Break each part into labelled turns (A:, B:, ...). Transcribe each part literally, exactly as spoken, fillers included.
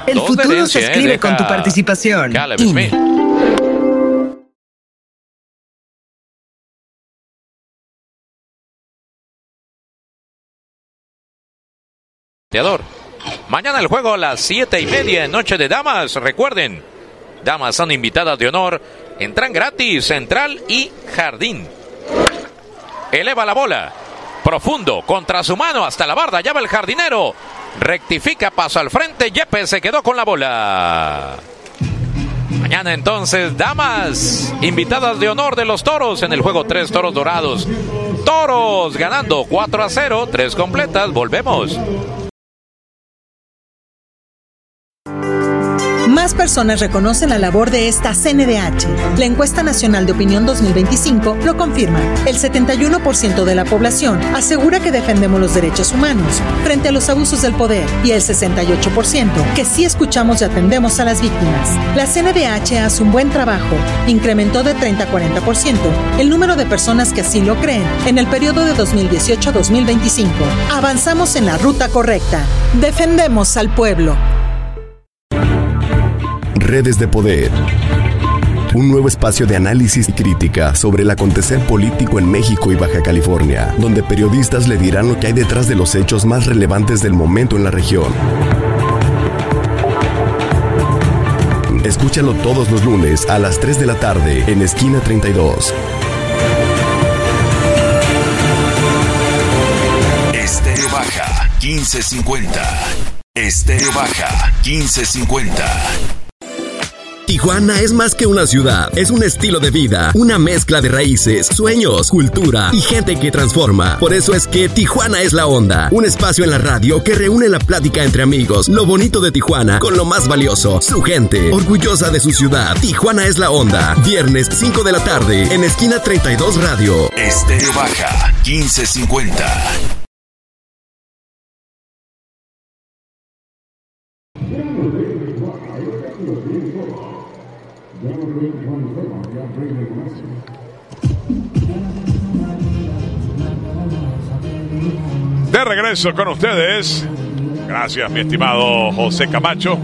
A: El
B: Dos
A: futuro
B: herencia,
A: se escribe
B: eh,
A: con tu participación.
B: Caleb
A: I N E.
B: Smith. Mañana el juego a las siete y media en Noche de Damas. Recuerden, damas son invitadas de honor. Entran gratis, central y jardín. Eleva la bola. Profundo, contra su mano, hasta la barda. Ya va el jardinero. Rectifica, paso al frente. Yepes se quedó con la bola. Mañana entonces, damas, invitadas de honor de los Toros en el juego tres, Toros Dorados. Toros ganando cuatro a cero, tres completas. Volvemos.
C: Más personas reconocen la labor de esta C N D H. La encuesta nacional de opinión dos mil veinticinco lo confirma. El setenta y uno por ciento de la población asegura que defendemos los derechos humanos frente a los abusos del poder y el sesenta y ocho por ciento que sí escuchamos y atendemos a las víctimas. La C N D H hace un buen trabajo. Incrementó de treinta a cuarenta por ciento el número de personas que así lo creen en el periodo de dos mil dieciocho a dos mil veinticinco. Avanzamos en la ruta correcta. Defendemos al pueblo.
D: Redes de Poder. Un nuevo espacio de análisis y crítica sobre el acontecer político en México y Baja California, donde periodistas le dirán lo que hay detrás de los hechos más relevantes del momento en la región. Escúchalo todos los lunes a las tres de la tarde en Esquina treinta y dos.
E: Estéreo Baja quince cincuenta. Estéreo Baja quince cincuenta.
F: Tijuana es más que una ciudad, es un estilo de vida, una mezcla de raíces, sueños, cultura y gente que transforma. Por eso es que Tijuana es la onda, un espacio en la radio que reúne la plática entre amigos, lo bonito de Tijuana con lo más valioso, su gente, orgullosa de su ciudad. Tijuana es la onda, viernes cinco de la tarde en Esquina treinta y dos Radio.
E: Estéreo Baja quince cincuenta.
G: De regreso con ustedes. Gracias, mi estimado José Camacho.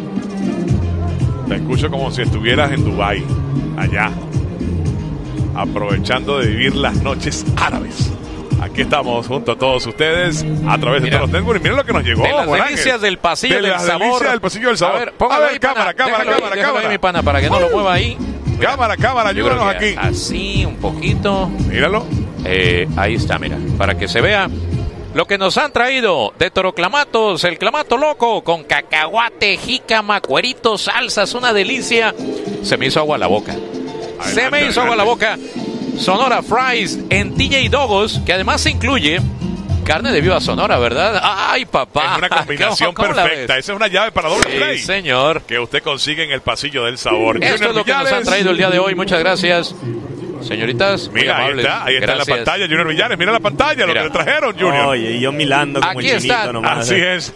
G: Te escucho como si estuvieras en Dubái, allá, aprovechando de vivir las noches árabes. Aquí estamos junto a todos ustedes a través
B: Mira,
G: de todos los networks. Miren lo que nos llegó.
B: De las
G: Juan
B: delicias
G: Ángel.
B: del pasillo
G: de
B: del
G: las
B: sabor.
G: delicias del pasillo del sabor.
B: A ver, póngalo
G: a ver,
B: ahí,
G: cámara,
B: pana.
G: cámara,
B: Déjalo
G: cámara,
B: ahí,
G: cámara.
B: ahí, mi pana, para que no lo mueva ahí. Mira,
G: Cámara, cámara,
B: yo creo
G: ayúdanos
B: que
G: aquí.
B: Así, un poquito.
G: Míralo.
B: Eh, ahí está, mira, para que se vea lo que nos han traído de Toroclamatos, el clamato loco con cacahuate, jícama, cueritos, salsas, una delicia. Se me hizo agua la boca.
G: Adelante,
B: se me hizo
G: adelante.
B: agua la boca. Sonora Fries en T J Dogos, que además incluye carne de viva Sonora, ¿verdad? ¡Ay, papá!
G: Es una combinación
B: ¿Cómo, cómo la
G: perfecta.
B: ves?
G: Esa es una llave para doble
B: Sí,
G: play.
B: señor.
G: Que usted consigue en el pasillo del sabor.
B: Esto
G: Junior
B: es lo que nos
G: Villares.
B: han traído el día de hoy. Muchas gracias, señoritas. muy
G: Mira, ahí
B: amables.
G: está, ahí está en la
B: Gracias.
G: pantalla, Junior Villares. Mira la pantalla,
B: Mira.
G: lo que le trajeron, Junior.
H: Oye, y yo milando como
B: Aquí
H: el chinito
B: están.
H: nomás.
G: Así es.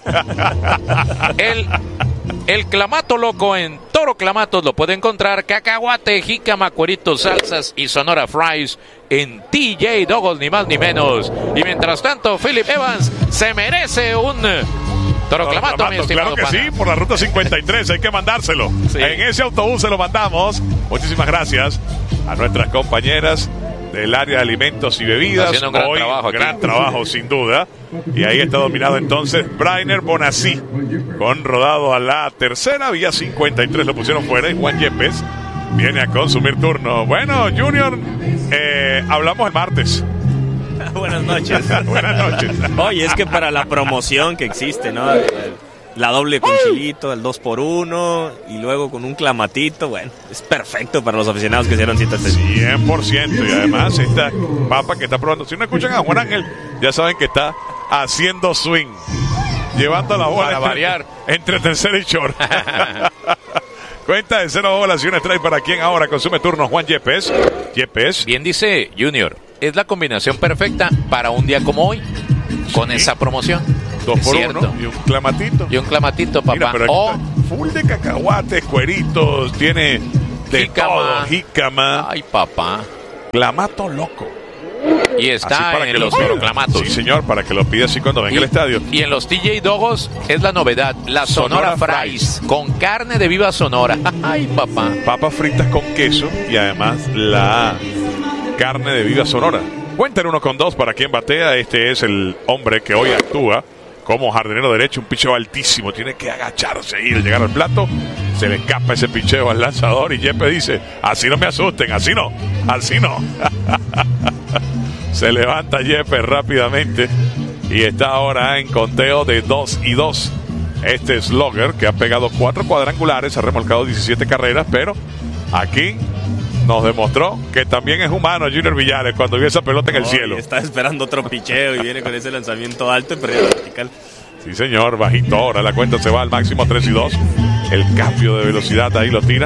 B: El, el clamato loco en Toro Clamatos lo puede encontrar. Cacahuate, jícama, cueritos, salsas y Sonora Fries en T J Dogos, ni más ni menos. Y mientras tanto, Philip Evans se merece un Toro Clamato, mi estimado
G: Claro que
B: pana.
G: sí, por la ruta cincuenta y tres hay que mandárselo.
B: Sí.
G: En ese autobús se lo mandamos. Muchísimas gracias a nuestras compañeras del área de alimentos y bebidas.
B: Haciendo un gran
G: Hoy,
B: trabajo aquí.
G: gran trabajo, sin duda. Y ahí está dominado entonces Brainer Bonasí, con rodado a la tercera, vía cincuenta y tres lo pusieron fuera, y Juan Yepes viene a consumir turno. Bueno, Junior, eh, hablamos el martes.
H: Buenas noches.
G: Buenas noches.
H: Oye, es que para la promoción que existe, ¿no? La doble con chilito, el dos por uno y luego con un clamatito, bueno, es perfecto para los aficionados que hicieron cita.
G: cien por ciento. Y además esta papa que está probando, si no escuchan a Juan Ángel, ya saben que está haciendo swing, llevando la bola
B: Para
G: entre,
B: variar.
G: entre tercera y short. Cuenta de cero bolas y un strike para quien ahora consume turno. Juan Yepes. Yepes.
B: Bien dice Junior, es la combinación perfecta para un día como hoy, con
G: Sí.
B: esa promoción.
G: Dos por
B: Cierto.
G: uno y un clamatito.
B: Y un clamatito, papá.
G: Mira, pero aquí
B: Oh,
G: está full de cacahuates, cueritos, tiene de
B: Jícama.
G: todo, jícama,
B: ay, papá.
G: clamato loco.
B: Y está en los proclamatos.
G: Sí, señor, para que lo pida así cuando venga
B: y,
G: al estadio.
B: Y en los T J Dogos es la novedad, la Sonora, Sonora Fries, con carne de viva Sonora. Ay, papá.
G: Papas fritas con queso y además la carne de viva Sonora. Cuenta en uno con dos para quien batea. Este es el hombre que hoy actúa como jardinero derecho, un picheo altísimo. Tiene que agacharse y llegar al plato. Se le escapa ese picheo al lanzador y Yepes dice, así no me asusten, así no, así no. Se levanta Yepes rápidamente y está ahora en conteo de dos y dos. Este Slugger, que ha pegado cuatro cuadrangulares, ha remolcado diecisiete carreras, pero aquí nos demostró que también es humano Junior Villares cuando vio esa pelota en el oh, cielo.
H: Está esperando otro picheo y viene con ese lanzamiento alto y perdió la vertical.
G: Sí, señor, bajito ahora. La cuenta se va al máximo tres y dos. El cambio de velocidad ahí lo tira.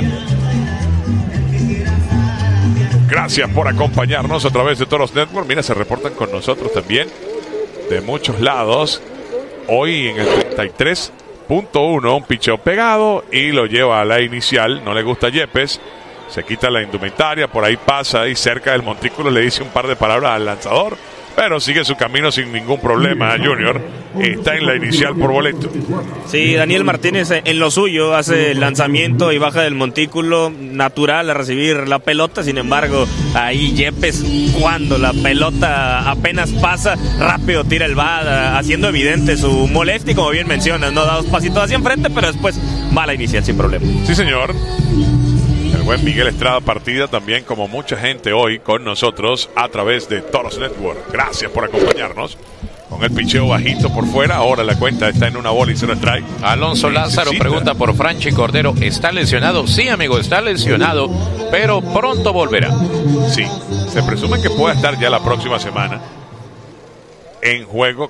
G: Gracias por acompañarnos a través de Toros Network. Mira, se reportan con nosotros también de muchos lados. Hoy en el treinta y tres punto uno, un picheo pegado y lo lleva a la inicial. No le gusta a Yepes. Se quita la indumentaria, por ahí pasa ahí cerca del montículo, le dice un par de palabras al lanzador, pero sigue su camino sin ningún problema. Junior está en la inicial por boleto.
H: Sí, Daniel Martínez en lo suyo hace el lanzamiento y baja del montículo natural a recibir la pelota. Sin embargo, ahí Yepes, cuando la pelota apenas pasa, rápido tira el bat, haciendo evidente su molestia y, como bien mencionas, no da dos pasitos hacia enfrente, pero después va a la inicial sin problema.
G: Sí, señor. El buen Miguel Estrada partida también, como mucha gente hoy con nosotros a través de Toros Network. Gracias por acompañarnos. Con el picheo bajito por fuera, ahora la cuenta está en una bola y cero strike.
B: Alonso Lázaro pregunta por Franchi Cordero, ¿está lesionado? Sí, amigo, está lesionado, pero pronto volverá.
G: Sí, se presume que pueda estar ya la próxima semana en juego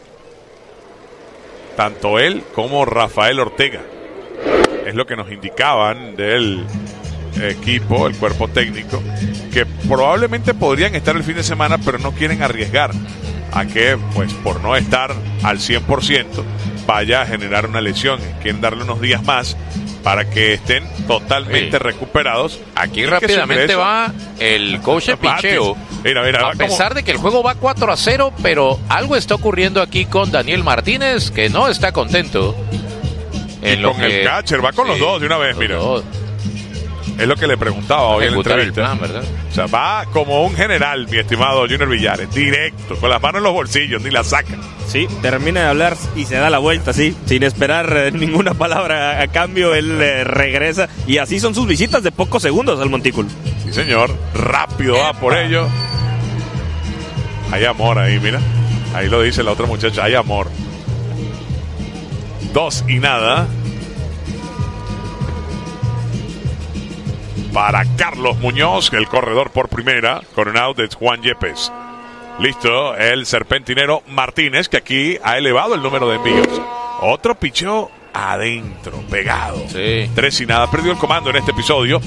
G: tanto él como Rafael Ortega. Es lo que nos indicaban del equipo, el cuerpo técnico, que probablemente podrían estar el fin de semana, pero no quieren arriesgar a que, pues, por no estar al cien por ciento, vaya a generar una lesión. Quieren darle unos días más para que estén totalmente sí. recuperados.
B: Aquí rápidamente va el coach de picheo.
G: Mira, mira,
B: a pesar como... de que el juego va cuatro a cero, pero algo está ocurriendo aquí con Daniel Martínez, que no está contento.
G: En y lo con que... el catcher, va con sí, los dos de una vez, mira. Dos. Es lo que le preguntaba hoy en la entrevista.
B: Plan, ¿verdad?
G: O sea, va como un general, mi estimado Junior Villares, directo, con las manos en los bolsillos, ni la saca.
H: Sí, termina de hablar y se da la vuelta, sí, sin esperar eh, ninguna palabra a cambio, él eh, regresa, y así son sus visitas de pocos segundos al montículo.
G: Sí, señor, rápido va por ello. Hay amor ahí, mira, ahí lo dice la otra muchacha, hay amor. Dos y nada para Carlos Muñoz, el corredor por primera, con un out de Juan Yepes. Listo, el serpentinero Martínez, que aquí ha elevado el número de envíos. Otro picheo adentro, pegado.
B: Sí.
G: Tres y nada, perdió el comando en este episodio.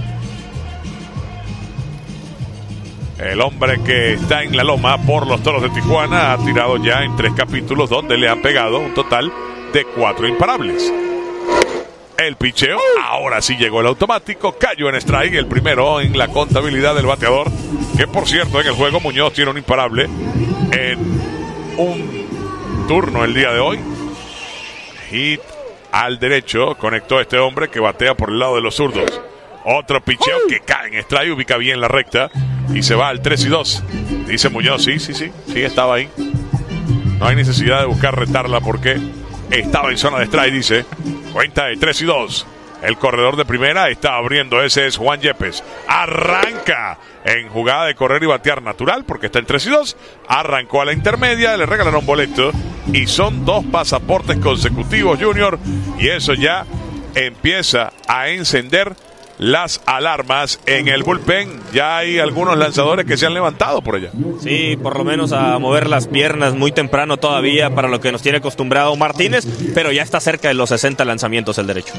G: El hombre que está en la loma por los Toros de Tijuana ha tirado ya en tres capítulos donde le han pegado un total de cuatro imparables. El picheo, ahora sí llegó el automático, cayó en strike, el primero en la contabilidad del bateador, que por cierto en el juego Muñoz tiene un imparable en un turno el día de hoy. Hit al derecho, conectó este hombre que batea por el lado de los zurdos. Otro picheo que cae en strike, ubica bien la recta y se va al tres y dos. Dice Muñoz, sí, sí, sí, sí estaba ahí. No hay necesidad de buscar retarla porque estaba en zona de strike, dice. Cuenta de tres y dos. El corredor de primera está abriendo. Ese es Juan Yepes. Arranca en jugada de correr y batear natural porque está en tres y dos. Arrancó a la intermedia. Le regalaron boleto. Y son dos pasaportes consecutivos, Junior. Y eso ya empieza a encender las alarmas en el bullpen. Ya hay algunos lanzadores que se han levantado por allá.
H: Sí, por lo menos a mover las piernas muy temprano todavía para lo que nos tiene acostumbrado Martínez, pero ya está cerca de los sesenta lanzamientos el derecho.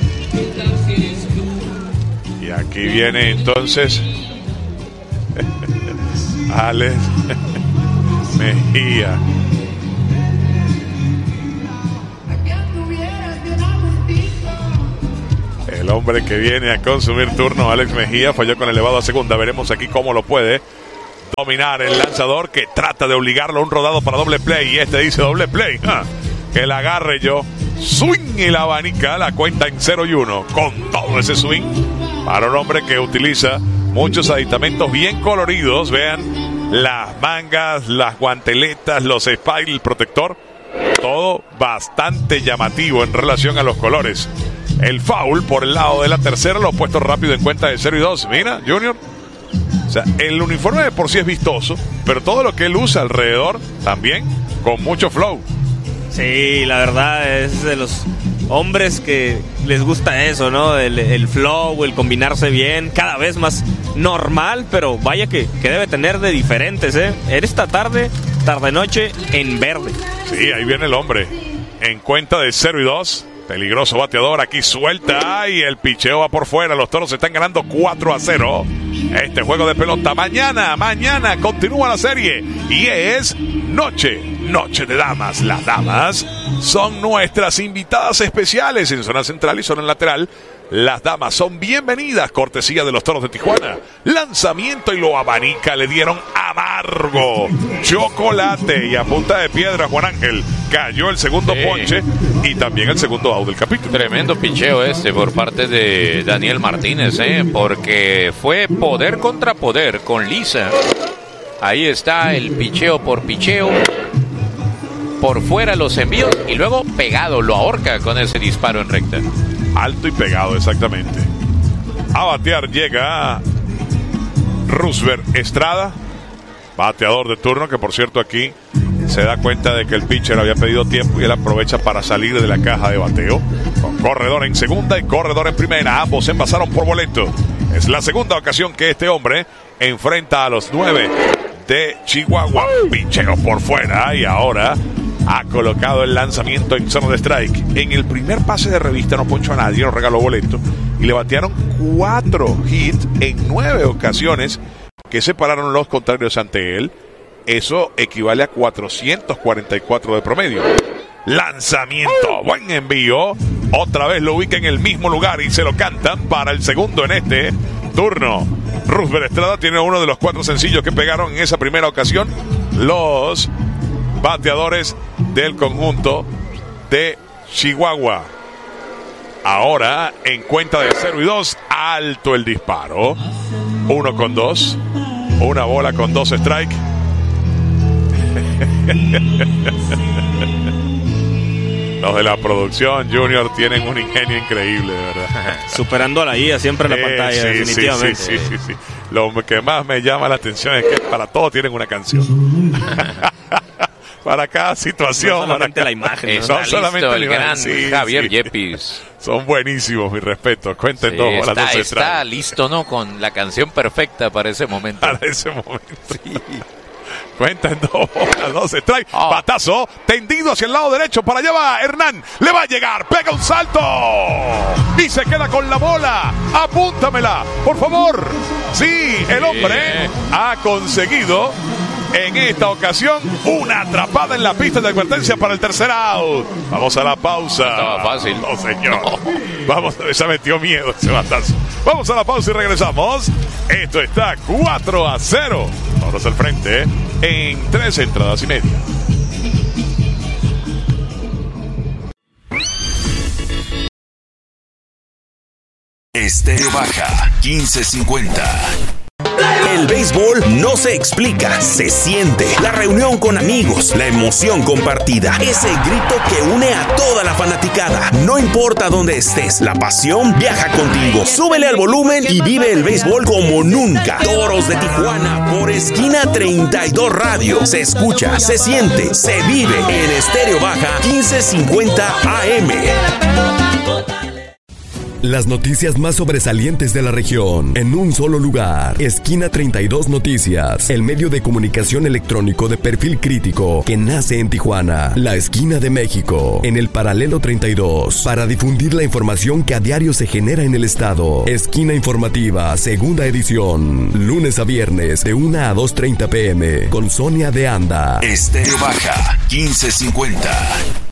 G: Y aquí viene entonces Alex Mejía. El hombre que viene a consumir turno, Alex Mejía, falló con elevado a segunda. Veremos aquí cómo lo puede dominar el lanzador que trata de obligarlo a un rodado para doble play. Y este dice doble play. ¡Ja! Que la agarre yo. Swing y la abanica. La cuenta en cero y uno. Con todo ese swing. Para un hombre que utiliza muchos aditamentos bien coloridos. Vean las mangas, las guanteletas, los spikes, el protector. Todo bastante llamativo en relación a los colores. El foul por el lado de la tercera lo ha puesto rápido en cuenta de cero y dos. Mira, Junior. O sea, el uniforme de por sí es vistoso, pero todo lo que él usa alrededor también con mucho flow.
H: Sí, la verdad es de los hombres que les gusta eso, ¿no? El, el flow, el combinarse bien, cada vez más normal, pero vaya que, que debe tener de diferentes, ¿eh? Esta tarde, tarde-noche, en verde.
G: Sí, ahí viene el hombre. En cuenta de cero y dos. Peligroso bateador, aquí suelta y el picheo va por fuera. Los Toros están ganando cuatro a cero este juego de pelota. Mañana, mañana continúa la serie y es noche, noche de damas. Las damas son nuestras invitadas especiales en zona central y zona lateral. Las damas son bienvenidas, cortesía de los Toros de Tijuana. Lanzamiento y lo abanica, le dieron amargo, chocolate y a punta de piedra. Juan Ángel cayó el segundo sí. ponche y también el segundo out del capítulo.
B: Tremendo picheo este por parte de Daniel Martínez, ¿eh? Porque fue poder contra poder con Lisa. Ahí está el picheo por picheo. Por fuera los envíos y luego pegado, lo ahorca con ese disparo en recta.
G: Alto y pegado, exactamente. A batear llega Roosevelt Estrada, bateador de turno, que por cierto aquí se da cuenta de que el pitcher había pedido tiempo y él aprovecha para salir de la caja de bateo. Con corredor en segunda y corredor en primera, ambos se envasaron por boleto. Es la segunda ocasión que este hombre enfrenta a los nueve de Chihuahua. Picheo por fuera y ahora ha colocado el lanzamiento en zona de strike. En el primer pase de revista no ponchó a nadie, no regaló boleto y le batearon cuatro hits en nueve ocasiones que separaron los contrarios ante él. Eso equivale a cuatrocientos cuarenta y cuatro de promedio. Lanzamiento, buen envío. Otra vez lo ubica en el mismo lugar y se lo cantan para el segundo en este turno. Roosevelt Estrada tiene uno de los cuatro sencillos que pegaron en esa primera ocasión los bateadores del conjunto de Chihuahua. Ahora en cuenta de cero y dos, alto el disparo. Uno con dos, una bola con dos strike. Los de la producción, Junior, tienen un ingenio increíble, de verdad.
H: Superando a la I A siempre en la
G: eh,
H: pantalla,
G: sí,
H: definitivamente.
G: Sí, sí, sí, sí, sí. Lo que más me llama la atención es que para todo tienen una canción. Para cada situación.
H: No solamente
G: cada...
H: la imagen.
B: ¿No?
G: No solamente
B: el
G: la
B: gran
G: sí,
B: Javier
G: sí.
B: Yepis.
G: Son buenísimos, mi respeto. Cuenten
B: Sí,
G: dos
B: está,
G: bolas, dos
B: está
G: strikes.
B: listo, ¿no? Con la canción perfecta para ese momento.
G: Para ese momento. Sí. Cuentan dos bolas, dos strikes.
B: Oh.
G: Batazo tendido hacia el lado derecho. Para allá va Hernán. Le va a llegar. Pega un salto. Y se queda con la bola. Apúntamela, por favor. Sí, el hombre ha conseguido en esta ocasión una atrapada en la pista de advertencia para el tercer out. Vamos a la pausa.
B: Estaba fácil.
G: No, señor.
B: No.
G: Vamos, se metió miedo ese batazo. Vamos a la pausa y regresamos. Esto está cuatro a cero. Toros al frente en tres entradas y media.
E: Estéreo Baja quince cincuenta.
F: El béisbol no se explica, se siente. La reunión con amigos, la emoción compartida, ese grito que une a toda la fanaticada. No importa dónde estés, la pasión viaja contigo. Súbele al volumen y vive el béisbol como nunca. Toros de Tijuana por Esquina treinta y dos Radio. Se escucha, se siente, se vive en Estéreo Baja quince cincuenta A M.
D: Las noticias más sobresalientes de la región en un solo lugar. Esquina treinta y dos Noticias, el medio de comunicación electrónico de perfil crítico que nace en Tijuana, la esquina de México, en el paralelo treinta y dos, para difundir la información que a diario se genera en el estado. Esquina informativa, segunda edición, lunes a viernes de una a dos treinta pm, con Sonia de Anda.
E: Estéreo Baja quince cincuenta.